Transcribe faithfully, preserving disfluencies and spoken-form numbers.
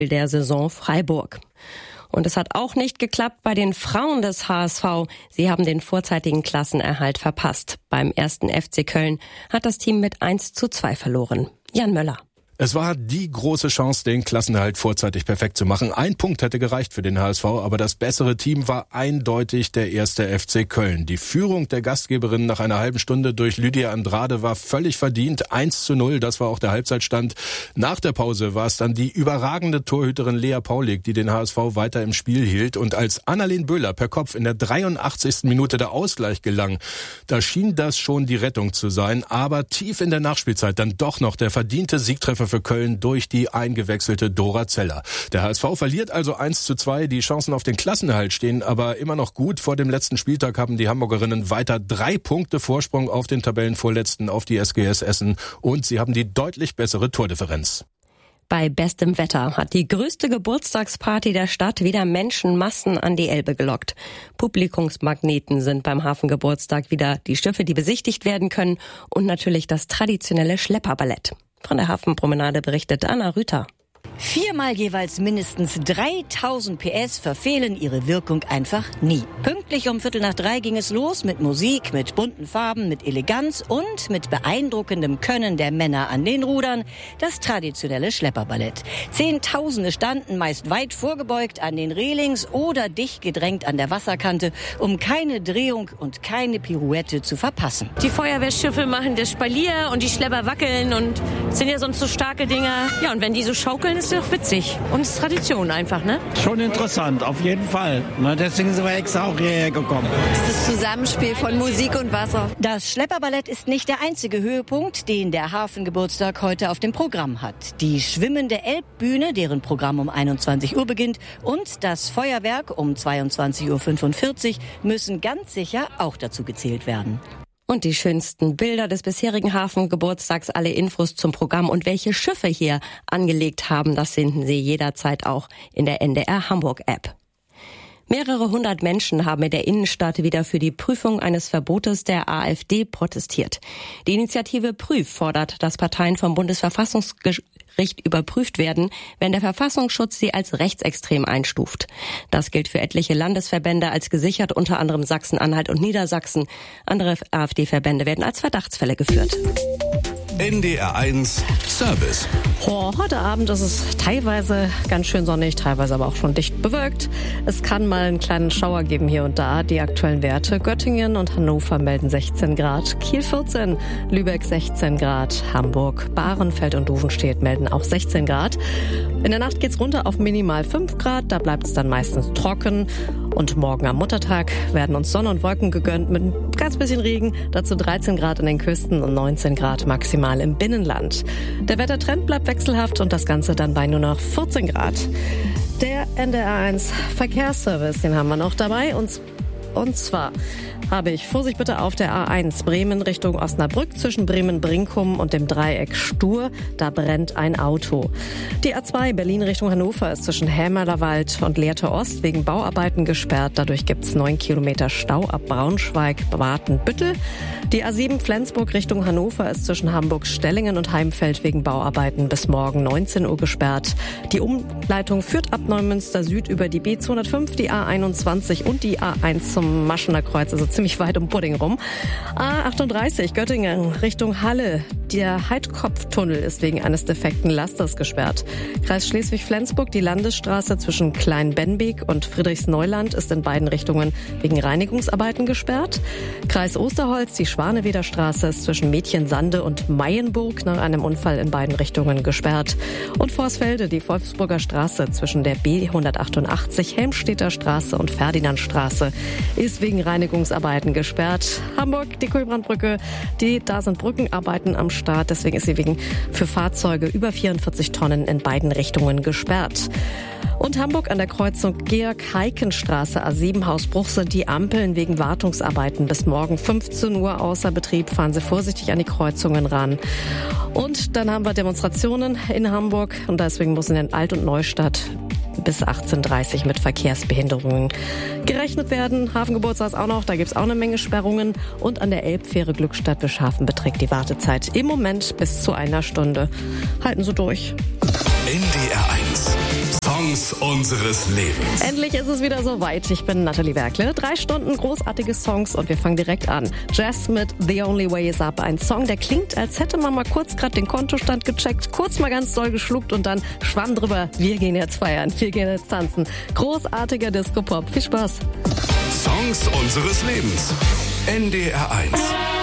der Saison Freiburg. Und es hat auch nicht geklappt bei den Frauen des H S V. Sie haben den vorzeitigen Klassenerhalt verpasst. Beim ersten F C Köln hat das Team mit eins zu zwei verloren. Jan Möller. Es war die große Chance, den Klassenerhalt vorzeitig perfekt zu machen. Ein Punkt hätte gereicht für den H S V, aber das bessere Team war eindeutig der erste F C Köln. Die Führung der Gastgeberin nach einer halben Stunde durch Lydia Andrade war völlig verdient. eins zu null, das war auch der Halbzeitstand. Nach der Pause war es dann die überragende Torhüterin Lea Paulik, die den H S V weiter im Spiel hielt. Und als Annalena Böhler per Kopf in der dreiundachtzigsten Minute der Ausgleich gelang, da schien das schon die Rettung zu sein. Aber tief in der Nachspielzeit dann doch noch der verdiente Siegtreffer für Köln durch die eingewechselte Dora Zeller. Der H S V verliert also eins zu zwei. Die Chancen auf den Klassenerhalt stehen aber immer noch gut. Vor dem letzten Spieltag haben die Hamburgerinnen weiter drei Punkte Vorsprung auf den Tabellenvorletzten, auf die S G S Essen. Und sie haben die deutlich bessere Tordifferenz. Bei bestem Wetter hat die größte Geburtstagsparty der Stadt wieder Menschenmassen an die Elbe gelockt. Publikumsmagneten sind beim Hafengeburtstag wieder die Schiffe, die besichtigt werden können, und natürlich das traditionelle Schlepperballett. Von der Hafenpromenade berichtet Anna Rüther. Viermal jeweils mindestens dreitausend P S verfehlen ihre Wirkung einfach nie. Pünktlich um Viertel nach drei ging es los mit Musik, mit bunten Farben, mit Eleganz und mit beeindruckendem Können der Männer an den Rudern, das traditionelle Schlepperballett. Zehntausende standen meist weit vorgebeugt an den Relings oder dicht gedrängt an der Wasserkante, um keine Drehung und keine Pirouette zu verpassen. Die Feuerwehrschiffe machen das Spalier und die Schlepper wackeln und sind ja sonst so starke Dinger. Ja, und wenn die so schaukeln, ist doch witzig. Und es ist Tradition einfach, ne? Schon interessant, auf jeden Fall. Na, deswegen sind wir extra auch hierher gekommen. Das ist das Zusammenspiel von Musik und Wasser. Das Schlepperballett ist nicht der einzige Höhepunkt, den der Hafengeburtstag heute auf dem Programm hat. Die schwimmende Elbbühne, deren Programm um einundzwanzig Uhr beginnt, und das Feuerwerk um zweiundzwanzig Uhr fünfundvierzig müssen ganz sicher auch dazu gezählt werden. Und die schönsten Bilder des bisherigen Hafengeburtstags, alle Infos zum Programm und welche Schiffe hier angelegt haben, das finden Sie jederzeit auch in der N D R Hamburg App. Mehrere hundert Menschen haben in der Innenstadt wieder für die Prüfung eines Verbotes der AfD protestiert. Die Initiative Prüf fordert, dass Parteien vom Bundesverfassungsgericht überprüft werden, wenn der Verfassungsschutz sie als rechtsextrem einstuft. Das gilt für etliche Landesverbände als gesichert, unter anderem Sachsen-Anhalt und Niedersachsen. Andere AfD-Verbände werden als Verdachtsfälle geführt. N D R eins Service. Oh, heute Abend ist es teilweise ganz schön sonnig, teilweise aber auch schon dicht bewölkt. Es kann mal einen kleinen Schauer geben hier und da. Die aktuellen Werte: Göttingen und Hannover melden sechzehn Grad, Kiel vierzehn, Lübeck sechzehn Grad, Hamburg, Bahrenfeld und Duvenstedt melden auch sechzehn Grad. In der Nacht geht's runter auf minimal fünf Grad, da bleibt es dann meistens trocken. Und morgen am Muttertag werden uns Sonne und Wolken gegönnt mit ein ganz bisschen Regen, dazu dreizehn Grad in den Küsten und neunzehn Grad maximal im Binnenland. Der Wettertrend bleibt wechselhaft und das Ganze dann bei nur noch vierzehn Grad. Der N D R eins Verkehrsservice, den haben wir noch dabei, und Und zwar habe ich Vorsicht bitte auf der A eins Bremen Richtung Osnabrück zwischen Bremen-Brinkum und dem Dreieck Stur. Da brennt ein Auto. Die A zwei Berlin Richtung Hannover ist zwischen Hämerlerwald und Lehrte Ost wegen Bauarbeiten gesperrt. Dadurch gibt es neun Kilometer Stau ab Braunschweig-Watenbüttel. Die A sieben Flensburg Richtung Hannover ist zwischen Hamburg-Stellingen und Heimfeld wegen Bauarbeiten bis morgen neunzehn Uhr gesperrt. Die Umleitung führt ab Neumünster Süd über die B zweihundertfünf, die A einundzwanzig und die A eins zum Maschener Kreuz, also ziemlich weit um Pudding rum. A achtunddreißig Göttingen Richtung Halle. Der Heidkopftunnel ist wegen eines defekten Lasters gesperrt. Kreis Schleswig-Flensburg, die Landesstraße zwischen Klein-Benbeek und Friedrichsneuland ist in beiden Richtungen wegen Reinigungsarbeiten gesperrt. Kreis Osterholz, die Schwaneweder Straße ist zwischen Mädchensande und Mayenburg nach einem Unfall in beiden Richtungen gesperrt. Und Vorsfelde, die Wolfsburger Straße zwischen der B hundertachtundachtzig, Helmstedter Straße und Ferdinandstraße ist wegen Reinigungsarbeiten gesperrt. Hamburg, die Kulbrandbrücke, die, da sind Brückenarbeiten am Start, deswegen ist sie wegen für Fahrzeuge über vierundvierzig Tonnen in beiden Richtungen gesperrt. Und Hamburg an der Kreuzung Georg-Heiken-Straße A sieben Hausbruch sind die Ampeln wegen Wartungsarbeiten bis morgen fünfzehn Uhr außer Betrieb. Fahren Sie vorsichtig an die Kreuzungen ran. Und dann haben wir Demonstrationen in Hamburg und deswegen muss in den Alt- und Neustadt bis achtzehn Uhr dreißig mit Verkehrsbehinderungen gerechnet werden. Hafengeburtstag ist auch noch, da gibt's auch eine Menge Sperrungen. Und an der Elbfähre Glückstadt Bischhafen beträgt die Wartezeit im Moment bis zu einer Stunde. Halten Sie durch. N D R eins Songs unseres Lebens. Endlich ist es wieder soweit. Ich bin Nathalie Werkle. Drei Stunden großartige Songs und wir fangen direkt an. Jazz mit The Only Way Is Up. Ein Song, der klingt, als hätte man mal kurz gerade den Kontostand gecheckt, kurz mal ganz doll geschluckt und dann schwamm drüber. Wir gehen jetzt feiern, wir gehen jetzt tanzen. Großartiger Disco-Pop. Viel Spaß. Songs unseres Lebens. N D R eins.